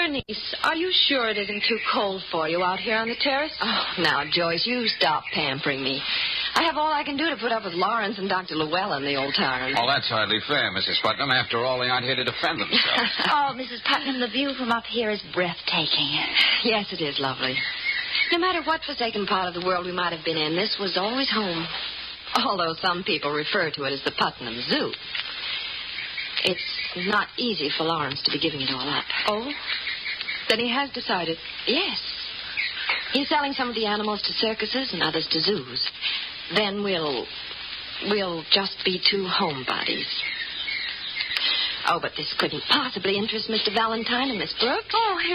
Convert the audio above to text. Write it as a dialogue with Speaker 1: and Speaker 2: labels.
Speaker 1: Bernice, are you sure it isn't too cold for you out here on the terrace?
Speaker 2: Oh, now, Joyce, you stop pampering me. I have all I can do to put up with Lawrence and Dr. Llewellyn, the old tyrants.
Speaker 3: Oh, that's hardly fair, Mrs. Putnam. After all, they aren't here to defend themselves.
Speaker 4: Oh, Mrs. Putnam, the view from up here is breathtaking.
Speaker 2: Yes, it is lovely. No matter what forsaken part of the world we might have been in, this was always home. Although some people refer to it as the Putnam Zoo. It's not easy for Lawrence to be giving it all up.
Speaker 1: Oh? Then he has decided.
Speaker 2: Yes. He's selling some of the animals to circuses and others to zoos. Then we'll just be two homebodies. Oh, but this couldn't possibly interest Mr. Valentine and Miss Brooks.
Speaker 1: Oh,